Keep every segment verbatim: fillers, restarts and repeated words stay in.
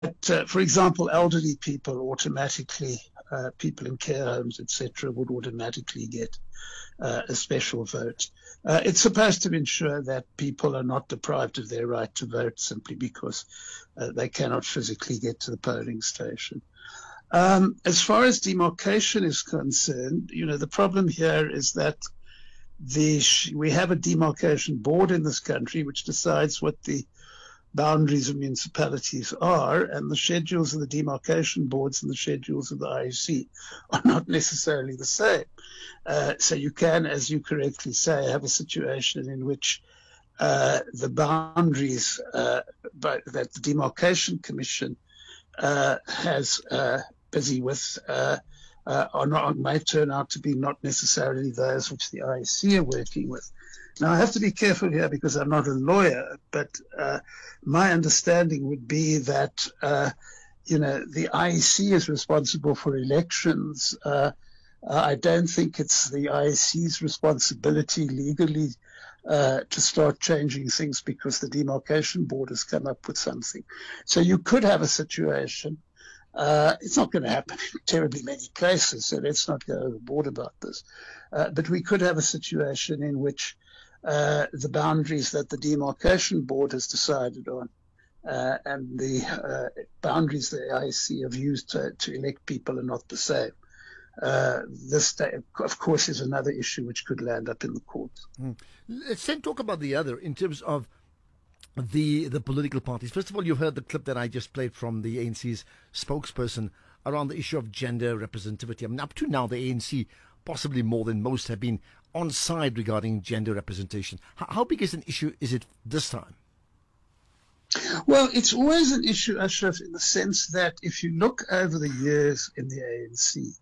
uh, for example, elderly people automatically, uh, people in care homes, et cetera, would automatically get uh, a special vote. Uh, it's supposed to ensure that people are not deprived of their right to vote simply because uh, they cannot physically get to the polling station. Um, as far as demarcation is concerned, you know, the problem here is that the we have a demarcation board in this country which decides what the boundaries of municipalities are, and the schedules of the demarcation boards and the schedules of the I E C are not necessarily the same. Uh, so you can, as you correctly say, have a situation in which uh, the boundaries uh, but that the Demarcation Commission uh, has uh, busy with uh, uh, are not, might turn out to be not necessarily those which the I E C are working with. Now, I have to be careful here because I'm not a lawyer, but uh, my understanding would be that, uh, you know, the I E C is responsible for elections. Uh, I don't think it's the I E C's responsibility legally uh, to start changing things because the Demarcation Board has come up with something. So you could have a situation. Uh, it's not going to happen in terribly many places, so let's not go overboard about this. Uh, but we could have a situation in which uh, the boundaries that the Demarcation Board has decided on uh, and the uh, boundaries the I E C have used to, to elect people are not the same. Uh, this, of course, is another issue which could land up in the courts. Mm. Let's then talk about the other in terms of the the political parties. First of all, you've heard the clip that I just played from the A N C's spokesperson around the issue of gender representativity. I mean, up to now, the A N C, possibly more than most, have been on side regarding gender representation. How, how big is an issue is it this time? Well, it's always an issue, Ashraf, in the sense that if you look over the years in the A N C,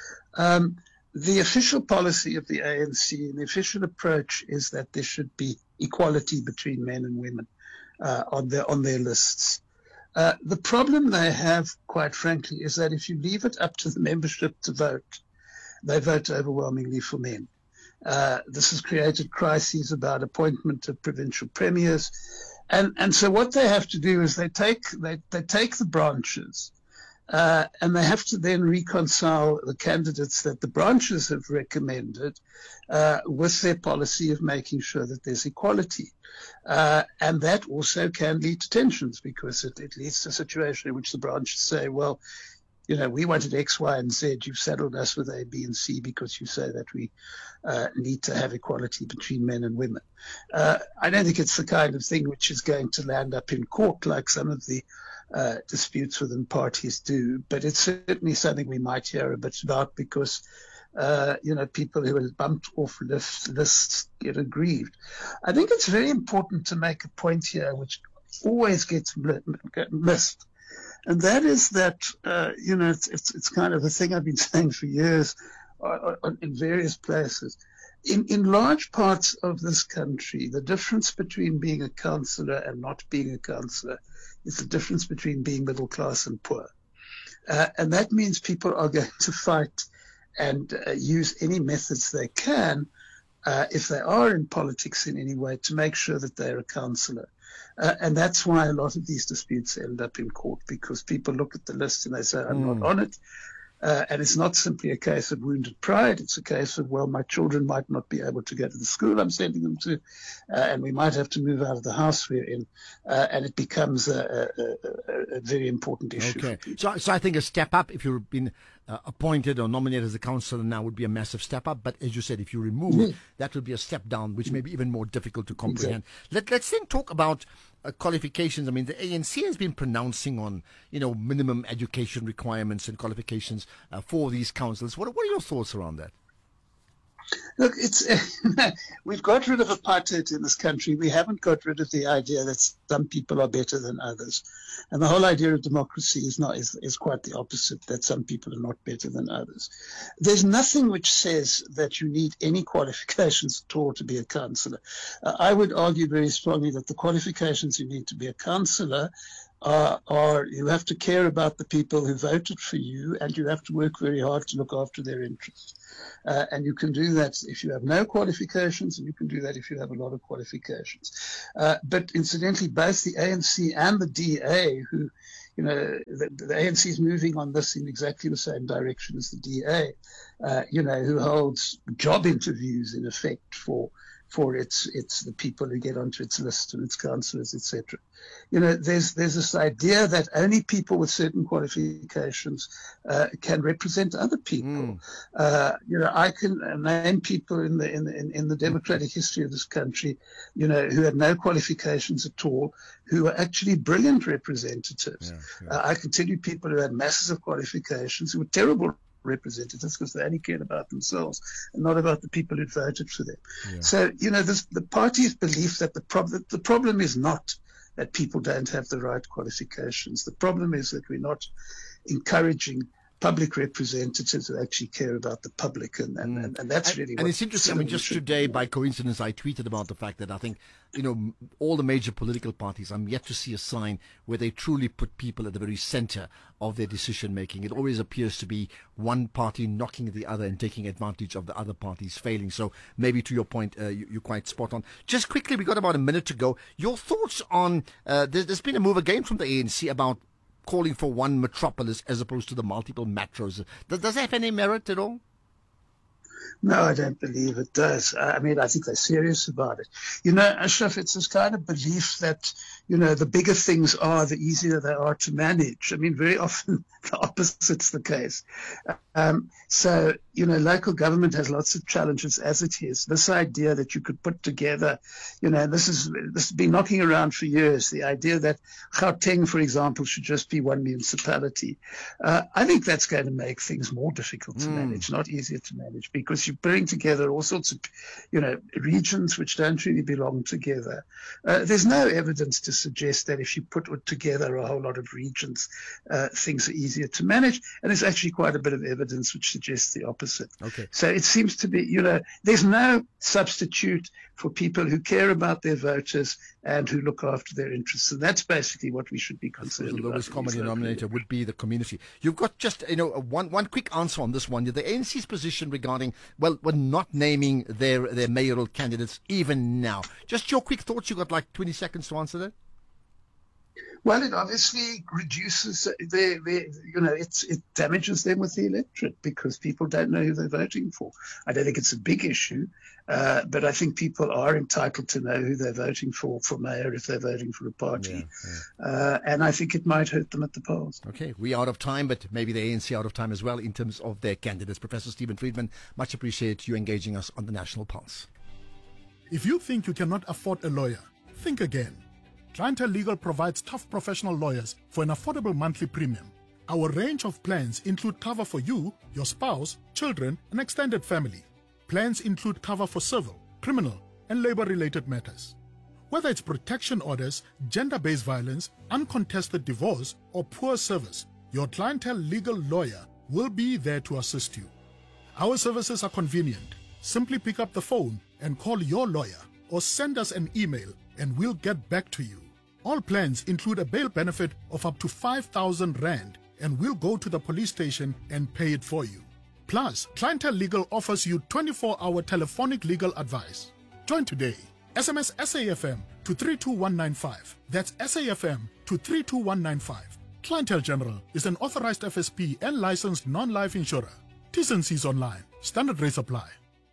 um, the official policy of the A N C and the official approach is that there should be equality between men and women uh, on their on their lists. Uh, the problem they have, quite frankly, is that if you leave it up to the membership to vote, they vote overwhelmingly for men. Uh, this has created crises about appointment of provincial premiers. And, and so what they have to do is they take, they, they take the branches, uh, and they have to then reconcile the candidates that the branches have recommended, uh, with their policy of making sure that there's equality. Uh, and that also can lead to tensions because it, it leads to a situation in which the branches say, well, you know, we wanted X, Y, and Z. You've saddled us with A, B, and C because you say that we uh, need to have equality between men and women. Uh, I don't think it's the kind of thing which is going to land up in court like some of the uh, disputes within parties do, but it's certainly something we might hear a bit about because, uh, you know, people who are bumped off lists, lists get aggrieved. I think it's very important to make a point here which always gets missed. And that is that, uh, you know, it's, it's, it's kind of a thing I've been saying for years uh, in various places. In, in large parts of this country, the difference between being a councillor and not being a councillor is the difference between being middle class and poor. Uh, and that means people are going to fight and uh, use any methods they can, uh, if they are in politics in any way, to make sure that they're a councillor. Uh, and that's why a lot of these disputes end up in court, because people look at the list and they say, I'm mm. not on it. Uh, and it's not simply a case of wounded pride. It's a case of, well, my children might not be able to go to the school I'm sending them to, uh, and we might have to move out of the house we're in. Uh, and it becomes a, a, a, a very important issue. Okay. So, so I think a step up, if you've been uh, appointed or nominated as a councillor now, would be a massive step up. But as you said, if you remove, mm-hmm. that would be a step down, which may be even more difficult to comprehend. Exactly. Let, let's then talk about Uh, qualifications. I mean, the A N C has been pronouncing on, you know, minimum education requirements and qualifications uh, for these councils. What, what are your thoughts around that? Look, it's uh, we've got rid of apartheid in this country. We haven't got rid of the idea that some people are better than others. And the whole idea of democracy is not is, is quite the opposite, that some people are not better than others. There's nothing which says that you need any qualifications at all to be a councillor. Uh, I would argue very strongly that the qualifications you need to be a councillor are, are you have to care about the people who voted for you, and you have to work very hard to look after their interests. Uh, and you can do that if you have no qualifications, and you can do that if you have a lot of qualifications. Uh, but incidentally, both the A N C and the D A, who you know, the, the A N C is moving on this in exactly the same direction as the D A, uh, you know, who holds job interviews in effect for for its its the people who get onto its list and its councillors, et cetera. You know, there's there's this idea that only people with certain qualifications uh, can represent other people. Mm. Uh, you know, I can name people in the in the in the democratic history of this country, you know, who had no qualifications at all, who are actually brilliant representatives. Yeah, yeah. Uh, I can tell you people who had masses of qualifications who were terrible representatives because they only cared about themselves and not about the people who voted for them. Yeah. So, you know, this, the party's belief that the, prob- that the problem is not that people don't have the right qualifications. The problem is that we're not encouraging public representatives who actually care about the public, and, and, mm. and that's really and, what... And it's interesting, I mean, just today, by coincidence, I tweeted about the fact that I think, you know, all the major political parties, I'm yet to see a sign where they truly put people at the very center of their decision-making. It always appears to be one party knocking the other and taking advantage of the other party's failing. So maybe to your point, uh, you, you're quite spot on. Just quickly, we've got about a minute to go. Your thoughts on, uh, there's, there's been a move again from the A N C about calling for one metropolis as opposed to the multiple metros. Does, does that have any merit at all? No, I don't believe it does. I mean, I think they're serious about it. You know, Ashraf, it's this kind of belief that, you know, the bigger things are, the easier they are to manage. I mean, very often the opposite's the case. Um, so, you know, local government has lots of challenges as it is. This idea that you could put together, you know, this is this has been knocking around for years, the idea that Gauteng, for example, should just be one municipality. Uh, I think that's going to make things more difficult to mm. manage, not easier to manage, because you bring together all sorts of, you know, regions which don't really belong together. Uh, there's no evidence to suggest that if you put together a whole lot of regions, uh, things are easier to manage. And there's actually quite a bit of evidence which suggests the opposite. Okay. So it seems to be, you know, there's no substitute for people who care about their voters and who look after their interests. And that's basically what we should be concerned about. The lowest common denominator would be the community. You've got just, you know, one one quick answer on this one. The A N C's position regarding, well, we're not naming their, their mayoral candidates even now. Just your quick thoughts. You've got like twenty seconds to answer that. Well, it obviously reduces their, their you know, it's, it damages them with the electorate because people don't know who they're voting for. I don't think it's a big issue, uh, but I think people are entitled to know who they're voting for, for mayor, if they're voting for a party. Yeah, yeah. Uh, and I think it might hurt them at the polls. Okay, we out of time, but maybe the A N C out of time as well in terms of their candidates. Professor Stephen Friedman, much appreciate you engaging us on the National Pulse. If you think you cannot afford a lawyer, think again. Clientele Legal provides tough professional lawyers for an affordable monthly premium. Our range of plans include cover for you, your spouse, children, and extended family. Plans include cover for civil, criminal, and labor-related matters. Whether it's protection orders, gender-based violence, uncontested divorce, or poor service, your Clientele Legal lawyer will be there to assist you. Our services are convenient. Simply pick up the phone and call your lawyer or send us an email and we'll get back to you. All plans include a bail benefit of up to five thousand rand and we'll go to the police station and pay it for you. Plus, Clientele Legal offers you twenty-four hour telephonic legal advice. Join today. S M S S A F M to three two one nine five. That's S A F M to three two one nine five. Clientele General is an authorized F S P and licensed non-life insurer. T's and C's online. Standard rates apply.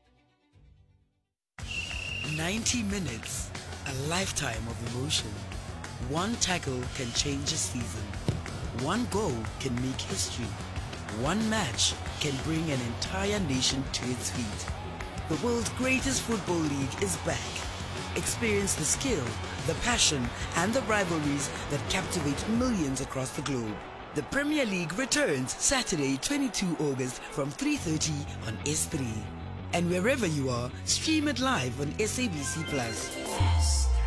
ninety minutes. A lifetime of emotion. One tackle can change a season. One goal can make history. One match can bring an entire nation to its feet. The world's greatest football league is back. Experience the skill, the passion, and the rivalries that captivate millions across the globe. The Premier League returns Saturday, twenty-second of August from three thirty on S three. And wherever you are, stream it live on S A B C Plus. S three.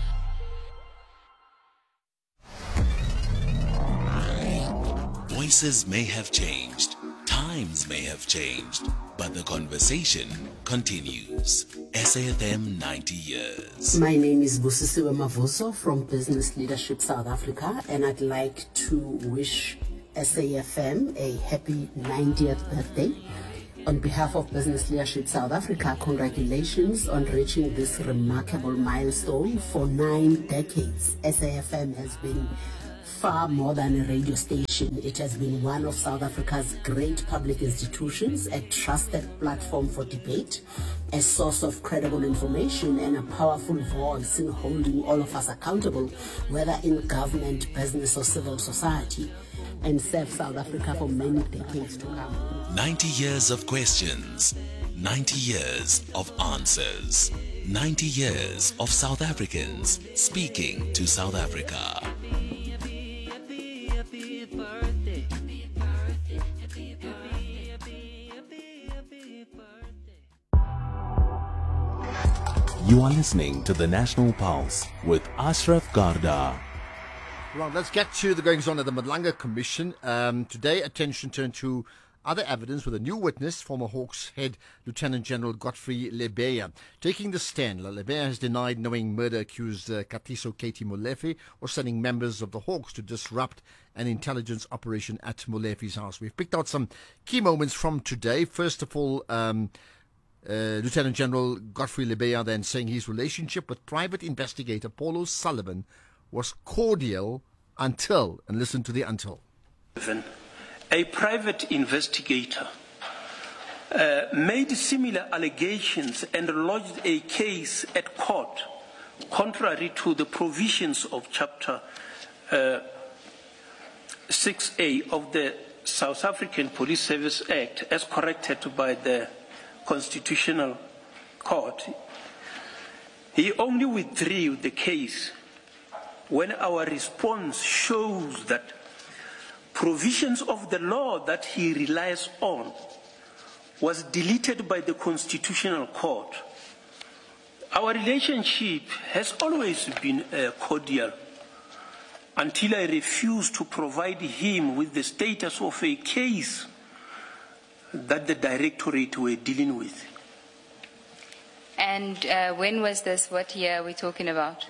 Voices may have changed, times may have changed, but the conversation continues. S A F M ninety years. My name is Busisiwe Mavuso from Business Leadership South Africa, and I'd like to wish S A F M a happy ninetieth birthday. On behalf of Business Leadership South Africa, congratulations on reaching this remarkable milestone. For nine decades, S A F M has been Far more than a radio station, it has been one of South Africa's great public institutions, a trusted platform for debate, a source of credible information, and a powerful voice in holding all of us accountable, whether in government, business, or civil society, and serve South Africa for many decades to come. ninety years of questions, ninety years of answers, ninety years of South Africans speaking to South Africa. You are listening to the National Pulse with Ashraf Garda. Right, let's get to the goings on at the Madlanga Commission. Um, today, attention turned to other evidence with a new witness, former Hawks head Lieutenant General Godfrey Lebeya. Taking the stand, Lebeya has denied knowing murder-accused uh, Katiso Katie Molefe or sending members of the Hawks to disrupt an intelligence operation at Molefe's house. We've picked out some key moments from today. First of all, um, Uh, Lieutenant General Godfrey Lebeya then saying his relationship with private investigator Paulo Sullivan was cordial until, and listen to the until. A private investigator uh, made similar allegations and lodged a case at court contrary to the provisions of Chapter uh, six A of the South African Police Service Act as corrected by the Constitutional Court. He only withdrew the case when our response shows that provisions of the law that he relies on was deleted by the Constitutional Court. Our relationship has always been uh, cordial until I refused to provide him with the status of a case that the Directorate were dealing with. And uh, when was this? What year are we talking about?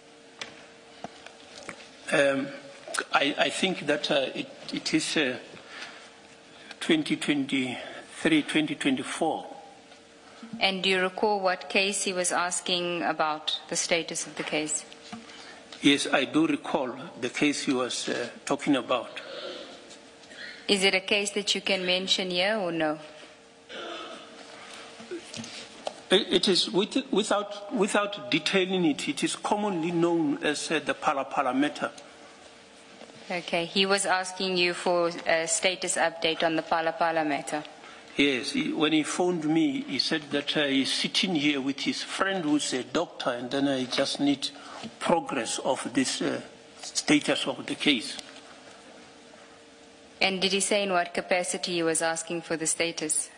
Um, I, I think that uh, it, it is uh, twenty twenty-three, twenty twenty-four. And do you recall what case he was asking about, the status of the case? Yes, I do recall the case he was uh, talking about. Is it a case that you can mention here or no? It is, with, without, without detailing it, it is commonly known as uh, the Pala Pala matter. Okay, he was asking you for a status update on the Pala Pala matter. Yes, he, when he phoned me, he said that uh, he's sitting here with his friend who's a doctor, and then I just need progress of this uh, status of the case. And did he say in what capacity he was asking for the status?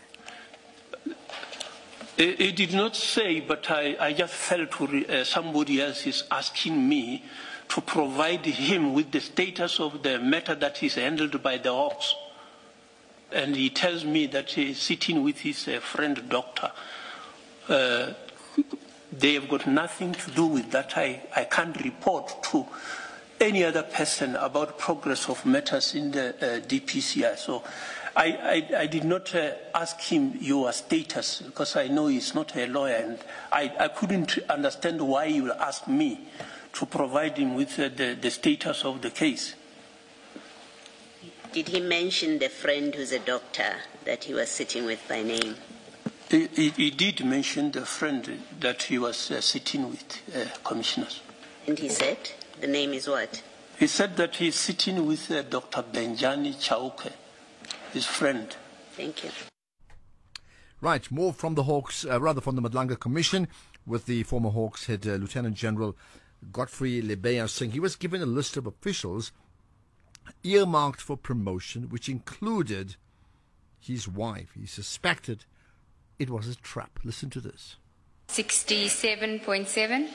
He, he did not say, but I, I just felt to re, uh, somebody else is asking me to provide him with the status of the matter that is handled by the Hawks. And he tells me that he's sitting with his uh, friend doctor. Uh, they have got nothing to do with that. I, I can't report to any other person about progress of matters in the uh, D P C I. So I, I, I did not uh, ask him your status because I know he's not a lawyer, and I, I couldn't understand why he will ask me to provide him with uh, the, the status of the case. Did he mention the friend who's a doctor that he was sitting with by name? He, he, he did mention the friend that he was uh, sitting with, uh, commissioners. And he said? The name is what? He said that he's sitting with uh, Doctor Benjani Chauke, his friend. Thank you. Right, more from the Hawks, uh, rather from the Madlanga Commission, with the former Hawks head, uh, Lieutenant General Godfrey Lebeya, saying he was given a list of officials earmarked for promotion, which included his wife. He suspected it was a trap. Listen to this. sixty-seven point seven.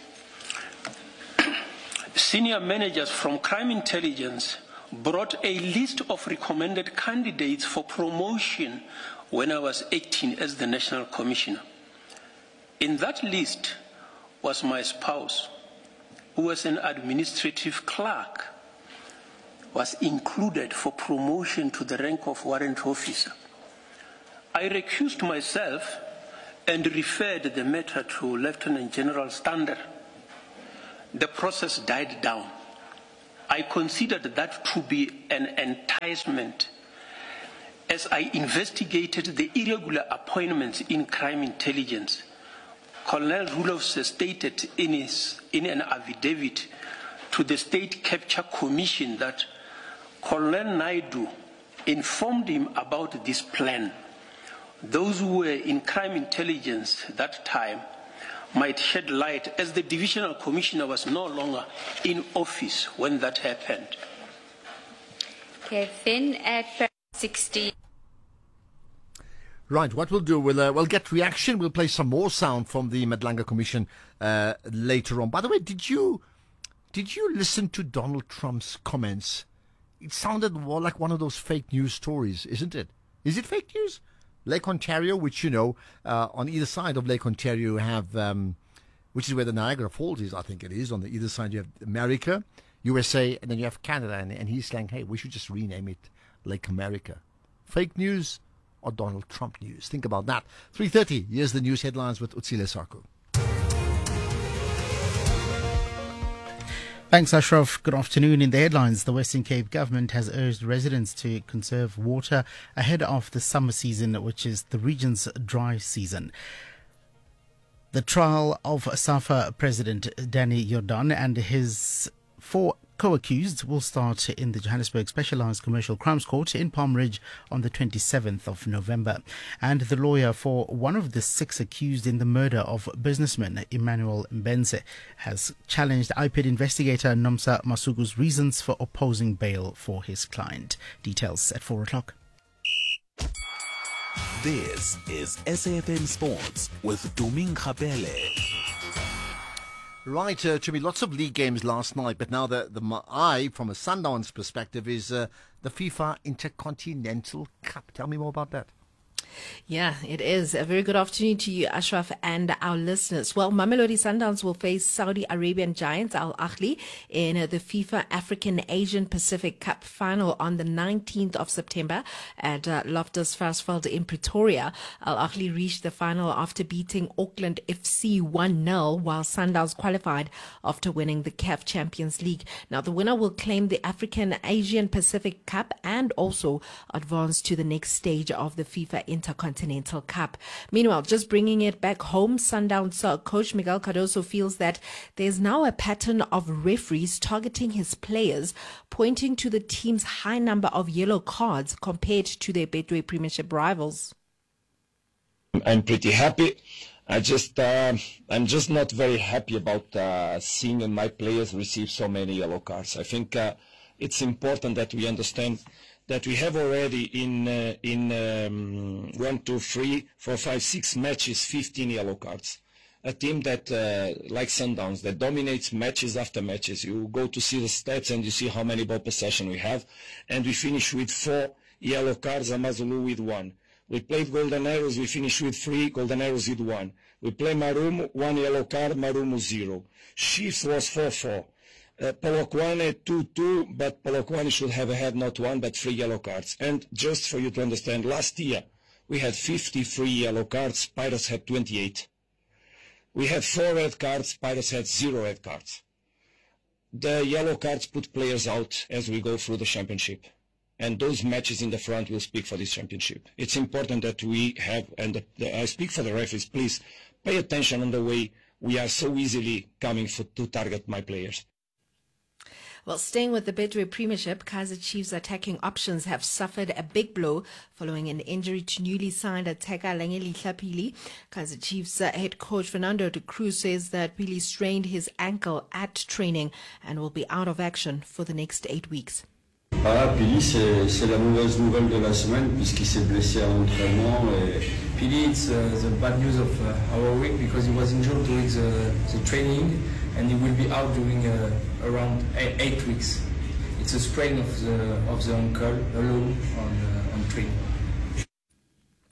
Senior managers from crime intelligence brought a list of recommended candidates for promotion when I was acting as the National Commissioner. In that list was my spouse, who was an administrative clerk, was included for promotion to the rank of warrant officer. I recused myself and referred the matter to Lieutenant General Stander. The process died down. I considered that to be an enticement as I investigated the irregular appointments in crime intelligence. Colonel Roelofse stated in, his, in an affidavit to the State Capture Commission that Colonel Naidu informed him about this plan. Those who were in crime intelligence that time might shed light, as the divisional commissioner was no longer in office when that happened. Okay, then at sixty. Right, what we'll do, we'll, uh, we'll get reaction. We'll play some more sound from the Madlanga Commission uh, later on. By the way, did you did you listen to Donald Trump's comments? It sounded more like one of those fake news stories, isn't it? Is it fake news? Lake Ontario, which, you know, uh, on either side of Lake Ontario you have, um, which is where the Niagara Falls is, I think it is. On the either side you have America, U S A, and then you have Canada. And, and he's saying, hey, we should just rename it Lake America. Fake news or Donald Trump news? Think about that. three thirty, here's the news headlines with Utsile Sarko. Thanks, Ashraf. Good afternoon. In the headlines, the Western Cape government has urged residents to conserve water ahead of the summer season, which is the region's dry season. The trial of SAFA President Danny Jordaan and his four co-accused will start in the Johannesburg Specialised Commercial Crimes Court in Palm Ridge on the twenty-seventh of November. And the lawyer for one of the six accused in the murder of businessman Emmanuel Mbenze has challenged I P I D investigator Nomsa Masuku's reasons for opposing bail for his client. Details at four o'clock. This is S A F M Sports with Duming Kapele. Right, uh, to me, lots of league games last night, but now the, the eye, from a Sundowns perspective, is uh, the FIFA Intercontinental Cup. Tell me more about that. Yeah, it is. A very good afternoon to you, Ashraf, and our listeners. Well, Mamelodi Sundowns will face Saudi Arabian giants Al Ahly in uh, the FIFA African Asian Pacific Cup final on the nineteenth of September at uh, Loftus Versfeld in Pretoria. Al Ahly reached the final after beating Auckland F C one nil, while Sundowns qualified after winning the C A F Champions League. Now, the winner will claim the African Asian Pacific Cup and also advance to the next stage of the FIFA Intercontinental Cup. Meanwhile, just bringing it back home, Sundowns uh, coach Miguel Cardoso feels that there's now a pattern of referees targeting his players, pointing to the team's high number of yellow cards compared to their Betway Premiership rivals. I'm pretty happy. I just, uh, I'm just not very happy about uh, seeing my players receive so many yellow cards. I think uh, it's important that we understand that we have already in uh, in um, one, two, three, four, five, six matches, fifteen yellow cards. A team that, uh, like Sundowns, that dominates matches after matches. You go to see the stats and you see how many ball possession we have, and we finish with four yellow cards, Amazulu with one. We played Golden Arrows, we finished with three, Golden Arrows with one. We play Marumo, one yellow card, Marumo zero. Chiefs was four four. Uh, Polokwane two two, but Polokwane should have had not one but three yellow cards. And just for you to understand, last year we had fifty-three yellow cards, Pirates had twenty-eight. We had four red cards, Pirates had zero red cards. The yellow cards put players out as we go through the championship. And those matches in the front will speak for this championship. It's important that we have, and the, the, I speak for the referees, please pay attention on the way we are so easily coming for, to target my players. Well, staying with the Betway Premiership, Kaizer Chiefs attacking options have suffered a big blow following an injury to newly signed attacker Langelihle Pili. Kaizer Chiefs uh, head coach Fernando de Cruz says that Pili strained his ankle at training and will be out of action for the next eight weeks. Ah, Pili, c'est la mauvaise nouvelle de la semaine puisqu'il s'est blessé à l'entraînement. Et... Pili, it's uh, the bad news of uh, our week because he was injured during the, the training and he will be out during uh, around eight, eight weeks. It's a sprain of the of the ankle alone on uh, on training.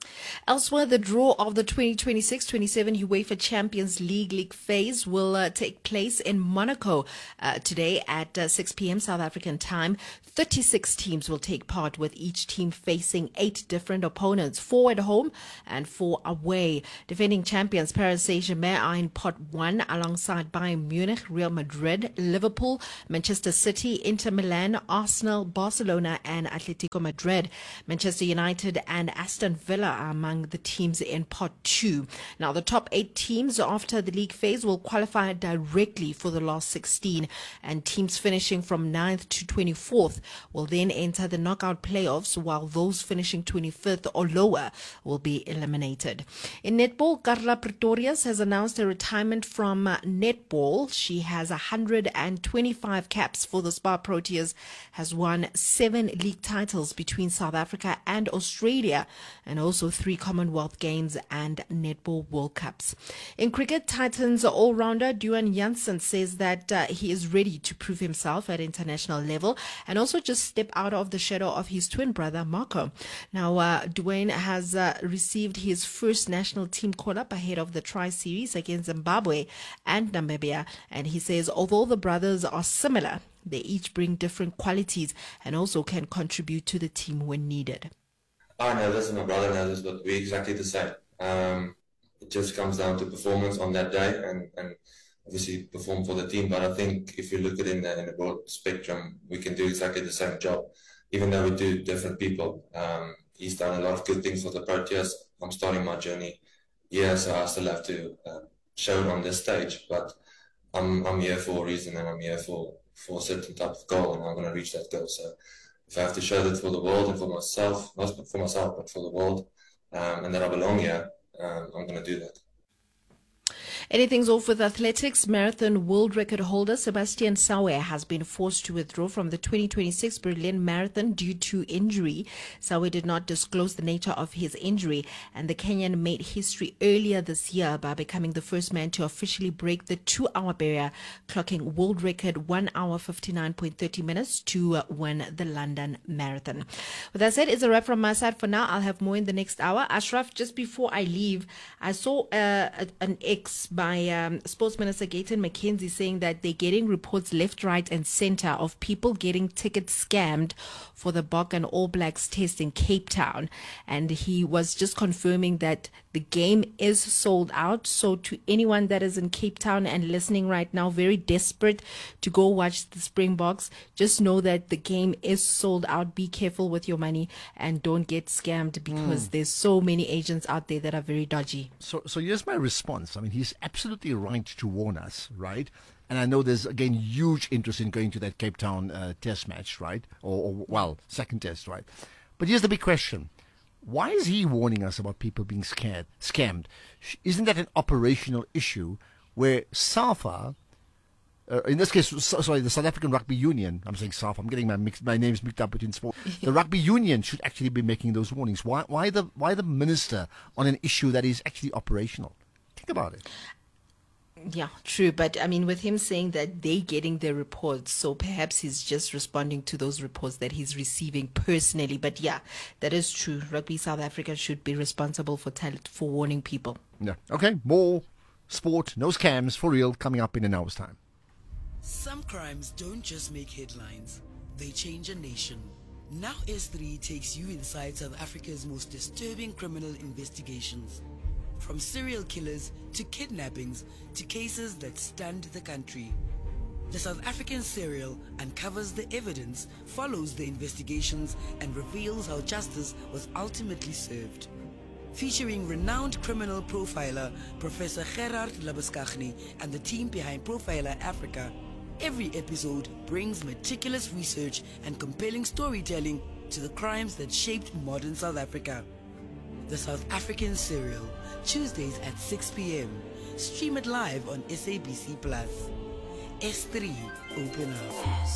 Elsewhere, the draw of the twenty twenty-six twenty-seven UEFA Champions League League phase will uh, take place in Monaco uh, today at uh, six p.m. South African time. thirty-six teams will take part, with each team facing eight different opponents, four at home and four away. Defending champions Paris Saint-Germain are in pot one alongside Bayern Munich, Real Madrid, Liverpool, Manchester City, Inter Milan, Arsenal, Barcelona and Atletico Madrid. Manchester United and Aston Villa are among the teams in pot two. Now, the top eight teams after the league phase will qualify directly for the last sixteen, and teams finishing from ninth to twenty-fourth will then enter the knockout playoffs, while those finishing twenty-fifth or lower will be eliminated. In netball, Carla Pretorius has announced her retirement from uh, netball. She has one hundred twenty-five caps for the Spa Proteas, has won seven league titles between South Africa and Australia, and also three Commonwealth Games and Netball World Cups. In cricket, Titans all-rounder Duan Jansen says that uh, he is ready to prove himself at international level and also just step out of the shadow of his twin brother Marco. Now, uh, Duane has uh, received his first national team call-up ahead of the Tri-Series against Zimbabwe and Namibia, and he says although the brothers are similar, they each bring different qualities and also can contribute to the team when needed. I know this, and my brother knows this, but we're exactly the same. Um, it just comes down to performance on that day, and, and obviously perform for the team. But I think if you look at it in the, in the broad spectrum, we can do exactly the same job, even though we do different people. Um, he's done a lot of good things for the Proteas. I'm starting my journey here, so I still have to uh, show it on this stage. But I'm I'm here for a reason, and I'm here for, for a certain type of goal, and I'm going to reach that goal. So if I have to show that for the world and for myself, not for myself, but for the world, um, and that I belong here, um, I'm going to do that. Anything's off with athletics. Marathon world record holder Sebastian Sawe has been forced to withdraw from the twenty twenty-six Berlin Marathon due to injury. Sawe did not disclose the nature of his injury, and the Kenyan made history earlier this year by becoming the first man to officially break the two-hour barrier, clocking world record one hour fifty-nine point three zero minutes to uh, win the London Marathon. With that said, it's a wrap from my side for now. I'll have more in the next hour. Ashraf, just before I leave, I saw uh, a, an X by um, Sports Minister Gayton McKenzie saying that they're getting reports left, right and center of people getting tickets scammed for the Bok and All Blacks test in Cape Town. And he was just confirming that the game is sold out. So to anyone that is in Cape Town and listening right now, very desperate to go watch the Springboks, just know that the game is sold out. Be careful with your money and don't get scammed, because mm. there's so many agents out there that are very dodgy. So, so here's my response. I mean, he's absolutely right to warn us, right? And I know there's, again, huge interest in going to that Cape Town uh, test match, right? Or, or, well, second test, right? But here's the big question. Why is he warning us about people being scared, scammed? Isn't that an operational issue where SAFA, uh, in this case, so, sorry, the South African Rugby Union, I'm saying SAFA, I'm getting my mix, my names mixed up between sport. The Rugby Union should actually be making those warnings. Why, why the, why the minister on an issue that is actually operational? Think about it. Yeah, true. But I mean, with him saying that they're getting the reports, so perhaps he's just responding to those reports that he's receiving personally. But yeah, that is true. Rugby South Africa should be responsible for talent, for warning people. Yeah. Okay. More sport, no scams, for real, coming up in an hour's time. Some crimes don't just make headlines, they change a nation. Now S three takes you inside South Africa's most disturbing criminal investigations. From serial killers to kidnappings to cases that stunned the country. The South African serial uncovers the evidence, follows the investigations, and reveals how justice was ultimately served. Featuring renowned criminal profiler Professor Gerard Labuschagne and the team behind Profiler Africa, every episode brings meticulous research and compelling storytelling to the crimes that shaped modern South Africa. The South African Serial, Tuesdays at six p.m. Stream it live on S A B C Plus. S three, open up.